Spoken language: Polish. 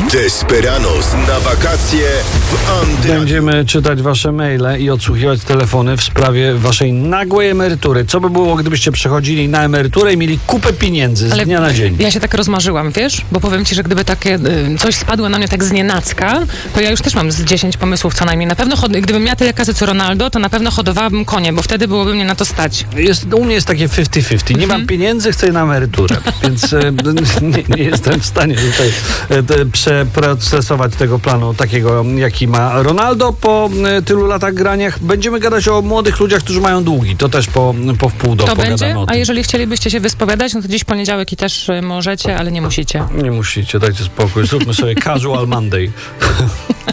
Desperados na wakacje w Andradiu. Będziemy czytać wasze maile i odsłuchiwać telefony w sprawie waszej nagłej emerytury. Co by było, gdybyście przechodzili na emeryturę i mieli kupę pieniędzy z dnia na dzień? Ja się tak rozmarzyłam, wiesz? Bo powiem ci, że gdyby takie coś spadło na mnie tak znienacka, to ja już też mam z 10 pomysłów co najmniej. Na pewno, gdybym miała tyle kasy co Ronaldo, to na pewno hodowałabym konie, bo wtedy byłoby mnie na to stać. U mnie jest takie 50-50. Nie mam pieniędzy, chcę na emeryturę. Więc nie jestem w stanie tutaj przeprocesować tego planu takiego, jaki ma Ronaldo po tylu latach graniach. Będziemy gadać o młodych ludziach, którzy mają długi. To też po wpół do to pogadamy będzie? o tym. A jeżeli chcielibyście się wyspowiadać, no to dziś poniedziałek i też możecie, ale nie musicie. Nie musicie, dajcie spokój. Zróbmy sobie casual Monday.